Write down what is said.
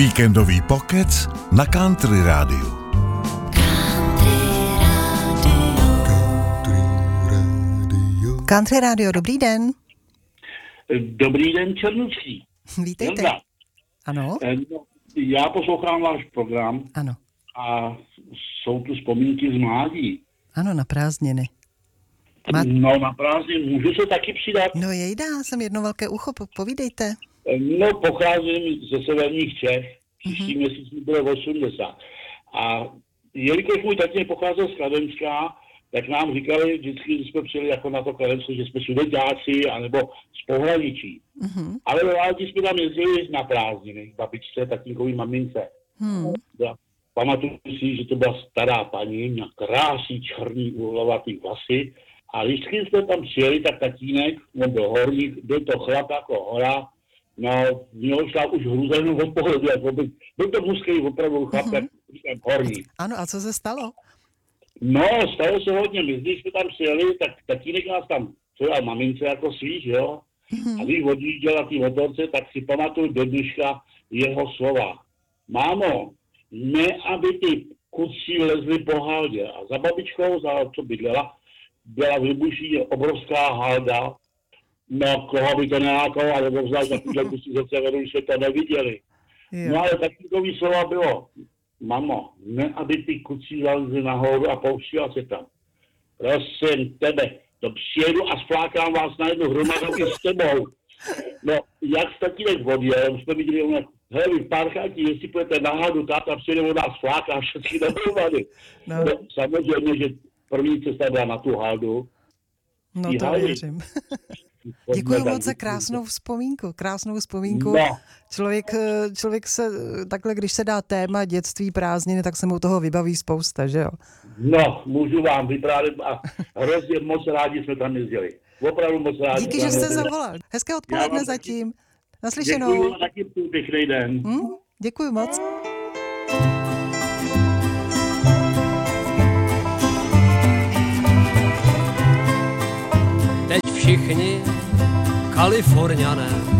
Víkendový pokec na Country Rádiu. Country Rádio, dobrý den. Dobrý den, Černucký. Vítejte. Janda. Ano. Já poslouchám váš program. Ano. A jsou tu vzpomínky z mládí. Ano, na prázdniny. No, na prázdniny můžu se taky přidat. No jejda, jsem jedno velké ucho, povídejte. No, pocházím ze severních Čech. Příští měsíc mi bylo 80. A jelikož můj tatínek pocházel z Kladenska, tak nám říkali vždycky, když jsme přijeli jako na to Kladensko, že jsme sudeťáci, anebo z pohraničí. Ale ve Válti jsme tam jezdili na prázdniny, babičce, tatínkový mamince. Pamatuju si, že to byla stará paní, měla krásný černý uhlovatý vlasy. A když jsme tam přijeli, tak tatínek, on byl horník, byl to chlap jako hora, no, měl šla už hruzenou od pohledu, jako byl to mužský opravdu chlap, jak horník. Ano, a co se stalo? No, stalo se hodně. My, když jsme tam přijeli, tak tatínek nás tam přijel mamince jako svých, jo. A když odjížděl na té motorce, tak si pamatuju do dneška jeho slova. Mámo, ne, aby ty kucí lezly po haldě. A za babičkou, co bydlela, byla v Libuši obrovská halda. No, koho by to nelákalo, ale obzvlášť takovýhle kusí ze severu, když jsme to neviděli. No ale takový slova bylo. Mamo, ne, aby ty kucí lezly nahoru a pouštila se tam. Prosím tebe, to přijedu a splákám vás na jednu hromadu i s tebou. No, jak tatínek odjel, jsme viděli, hele, vy párcháti, jestli půjdete na hádu, táta přijede od nás fláká všechny dohromady. No, samozřejmě, že první cesta byla na tu hádu. No to věřím. Děkuji moc za krásnou vzpomínku. No. Člověk se takhle, když se dá téma dětství, prázdniny, tak se mu toho vybaví spousta, že jo? No, můžu vám vyprávět a hrozně moc rádi jsme tam jezdili. Opravdu moc rádi. Díky, že jste zavolal. Hezké odpoledne zatím. Naslyšenou. Děkuji, taky pěkný den. Děkuji moc. Teď všichni Kaliforňané